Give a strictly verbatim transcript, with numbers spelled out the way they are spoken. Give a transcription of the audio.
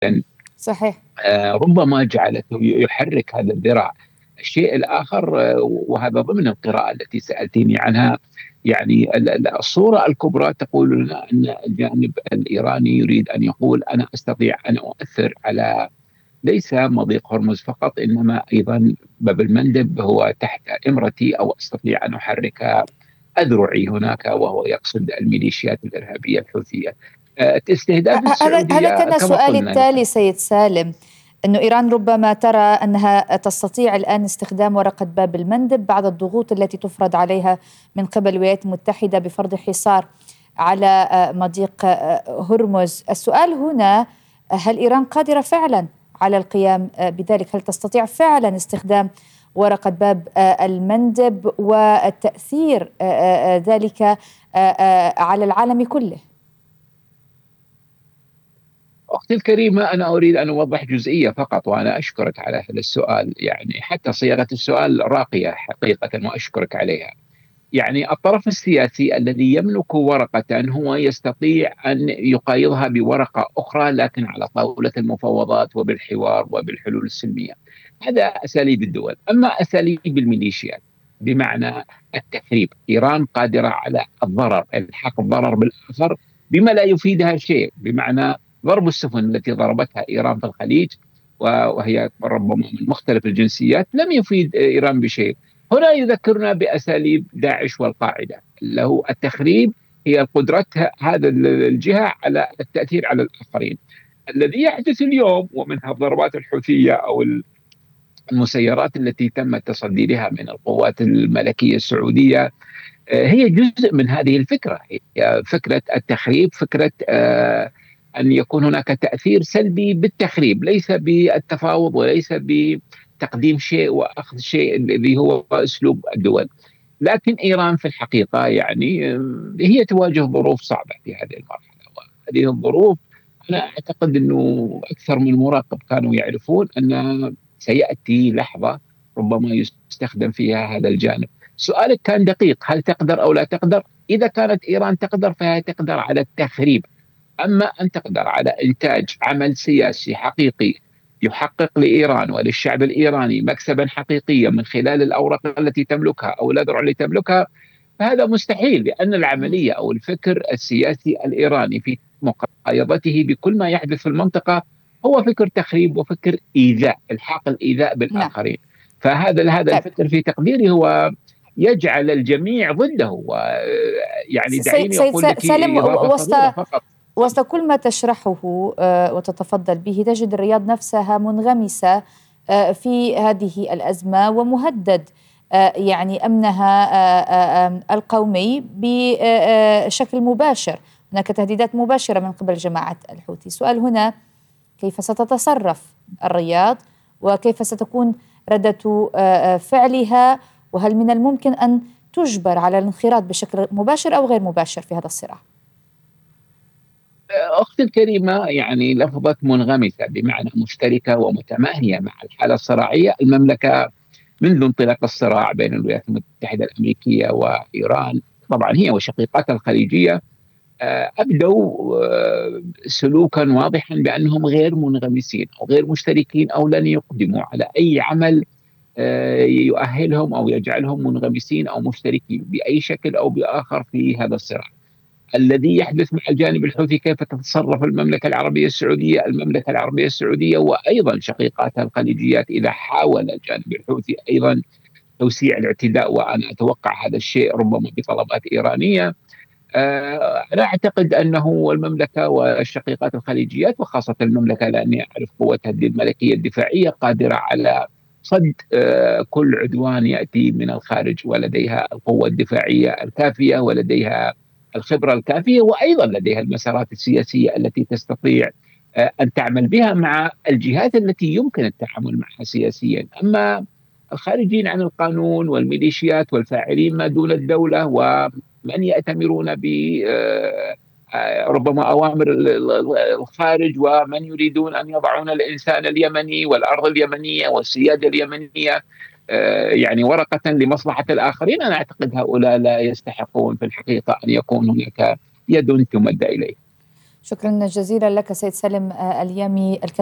صحيح. آه، ربما جعلته يحرك هذا الذراع. الشيء الآخر، آه، وهذا ضمن القراءة التي سألتني عنها، يعني ال- ال- الصورة الكبرى تقول لنا أن الجانب الإيراني يريد أن يقول أنا أستطيع أن أؤثر على ليس مضيق هرمز فقط، إنما أيضا باب المندب هو تحت إمرتي، أو أستطيع أن أحرك أذرعي هناك، وهو يقصد الميليشيات الإرهابية الحوثية. آه، استهداف هذا هذا السعودية كان كما سؤالي قلنا. التالي سيد سالم، أنه إيران ربما ترى أنها تستطيع الآن استخدام ورقة باب المندب بعد الضغوط التي تفرض عليها من قبل الولايات المتحدة بفرض حصار على مضيق هرمز. السؤال هنا، هل إيران قادرة فعلا على القيام بذلك؟ هل تستطيع فعلا استخدام ورقة باب المندب والتأثير ذلك على العالم كله؟ أختي الكريمة، أنا أريد أن أوضح جزئية فقط، وأنا أشكرك على هذا السؤال. يعني حتى صياغة السؤال راقية حقيقة، وأشكرك عليها. يعني الطرف السياسي الذي يملك ورقة هو يستطيع أن يقايضها بورقة أخرى، لكن على طاولة المفاوضات وبالحوار وبالحلول السلمية. هذا أساليب الدول. أما أساليب الميليشيات بمعنى التخريب، إيران قادرة على الضرر، الحاق الضرر بالآخر بما لا يفيدها شيء، بمعنى ضرب السفن التي ضربتها إيران في الخليج، وهي ربما من مختلف الجنسيات، لم يفيد إيران بشيء. هنا يذكرنا بأساليب داعش والقاعدة، له التخريب هي قدرتها هذا الجهة على التأثير على الآخرين. الذي يحدث اليوم ومنها الضربات الحوثية أو المسيرات التي تم التصدي لها من القوات الملكية السعودية، هي جزء من هذه الفكرة، هي فكرة التخريب، فكرة آه أن يكون هناك تأثير سلبي بالتخريب، ليس بالتفاوض وليس بتقديم شيء وأخذ شيء اللي هو أسلوب الدول. لكن إيران في الحقيقة يعني هي تواجه ظروف صعبة في هذه المرحلة، وهذه الظروف أنا أعتقد أنه أكثر من مراقب كانوا يعرفون أن سيأتي لحظة ربما يستخدم فيها هذا الجانب. سؤالك كان دقيق، هل تقدر أو لا تقدر؟ إذا كانت إيران تقدر فهي تقدر على التخريب. أما أن تقدر على إنتاج عمل سياسي حقيقي يحقق لإيران وللشعب الإيراني مكسبا حقيقيا من خلال الأوراق التي تملكها أو الأذرع التي تملكها، فهذا مستحيل، لأن العملية أو الفكر السياسي الإيراني في مقايضته بكل ما يحدث في المنطقة هو فكر تخريب وفكر إيذاء، الحاق الإيذاء نعم. بالآخرين. فهذا هذا طيب. الفكر في تقديري هو يجعل الجميع ضده. ويعني سيد دعيني سيد أقول لك سالم، إضافة وسط صغيرة فقط. وسط كل ما تشرحه وتتفضل به، تجد الرياض نفسها منغمسة في هذه الأزمة ومهدد يعني أمنها القومي بشكل مباشر. هناك تهديدات مباشرة من قبل جماعة الحوثي. سؤال هنا، كيف ستتصرف الرياض وكيف ستكون ردة فعلها؟ وهل من الممكن أن تجبر على الانخراط بشكل مباشر أو غير مباشر في هذا الصراع؟ أختي الكريمة، يعني لفظة منغمسة بمعنى مشتركة ومتماهية مع الحالة الصراعية. المملكة منذ انطلاق الصراع بين الولايات المتحدة الأمريكية وإيران، طبعا هي وشقيقاتها الخليجية، أبدوا سلوكا واضحا بأنهم غير منغمسين أو غير مشتركين، أو لن يقدموا على أي عمل يؤهلهم أو يجعلهم منغمسين أو مشتركين بأي شكل أو بآخر في هذا الصراع الذي يحدث مع الجانب الحوثي. كيف تتصرف المملكة العربية السعودية؟ المملكة العربية السعودية وأيضا شقيقاتها الخليجيات إذا حاول الجانب الحوثي أيضا توسيع الاعتداء، وأنا أتوقع هذا الشيء ربما بطلبات إيرانية، أنا أعتقد أنه المملكة والشقيقات الخليجيات وخاصة المملكة، لأني أعرف قوتها الملكية الدفاعية، قادرة على صد كل عدوان يأتي من الخارج، ولديها القوة الدفاعية الكافية، ولديها الخبرة الكافية، وأيضا لديها المسارات السياسية التي تستطيع أن تعمل بها مع الجهات التي يمكن التعامل معها سياسيا. أما الخارجين عن القانون والميليشيات والفاعلين ما دون الدولة ومن يأتمرون ب ربما أوامر الخارج، ومن يريدون أن يضعون الإنسان اليمني والأرض اليمنية والسيادة اليمنية يعني ورقة لمصلحة الآخرين، أنا أعتقد هؤلاء لا يستحقون في الحقيقة أن يكون هناك يد تمد إليه. شكرا جزيلا لك سيد سالم اليامي.